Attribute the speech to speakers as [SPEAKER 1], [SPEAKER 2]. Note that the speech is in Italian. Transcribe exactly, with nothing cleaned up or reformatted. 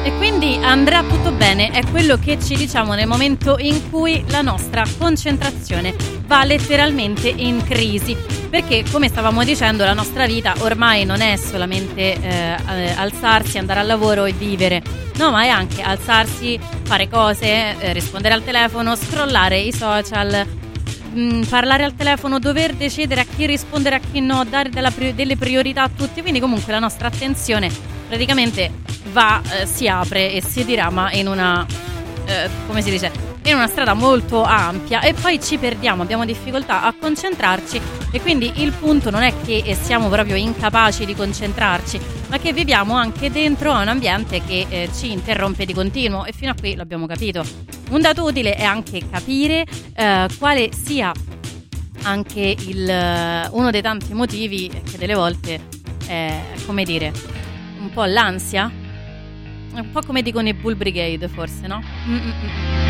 [SPEAKER 1] E quindi andrà tutto bene, è quello che ci diciamo nel momento in cui la nostra concentrazione va letteralmente in crisi, perché come stavamo dicendo la nostra vita ormai non è solamente eh, alzarsi, andare al lavoro e vivere, no, ma è anche alzarsi, fare cose, eh, rispondere al telefono, scrollare i social, mh, parlare al telefono, dover decidere a chi rispondere, a chi no, dare della pri- delle priorità a tutti, quindi comunque la nostra attenzione praticamente va, eh, si apre e si dirama in una, eh, come si dice, in una strada molto ampia e poi ci perdiamo, abbiamo difficoltà a concentrarci e quindi il punto non è che siamo proprio incapaci di concentrarci, ma che viviamo anche dentro a un ambiente che eh, ci interrompe di continuo e fino a qui l'abbiamo capito. Un dato utile è anche capire eh, quale sia anche il, uno dei tanti motivi che delle volte è, come dire, un po' l'ansia, un po' come dicono i Bull Brigade forse, no? Mm-mm-mm.